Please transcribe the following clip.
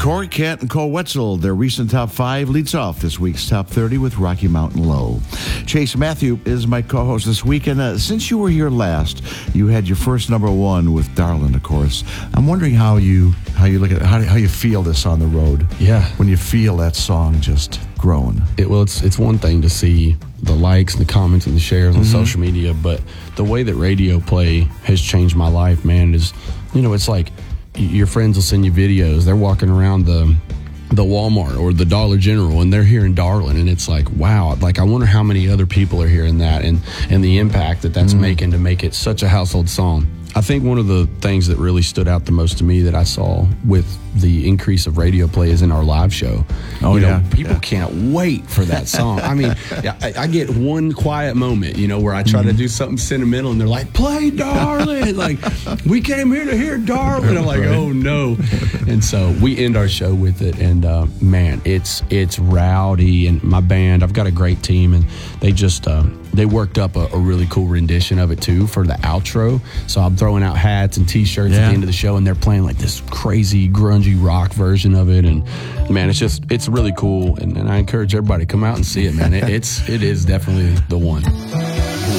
Corey Kent and Cole Wetzel, their recent top 5 leads off this week's top 30 with Rocky Mountain Low. Chase Matthew is my co-host this week, and since you were here last, you had your first number 1 with Darlin', of course. I'm wondering how you look at how you feel this on the road. Yeah, when you feel that song just growing. It's one thing to see the likes and the comments and the shares on social media, but the way that radio play has changed my life, man, is, it's like your friends will send you videos. They're walking around the Walmart or the Dollar General and they're hearing Darlin', and it's like, wow, like I wonder how many other people are hearing that and the impact that's making to make it such a household song. I think one of the things that really stood out the most to me that I saw with the increase of radio play is in our live show. People can't wait for that song. I mean, I get one quiet moment, where I try to do something sentimental and they're like, play Darlin'. Like, we came here to hear Darlin'. I'm like, oh no. And so we end our show with it, and man, it's rowdy. And my band, I've got a great team, and they just they worked up a really cool rendition of it too for the outro. So I'm throwing out hats and t-shirts at the end of the show, and they're playing like this crazy grungy rock version of it. And man, it's really cool. And I encourage everybody to come out and see it, man. It is definitely the one.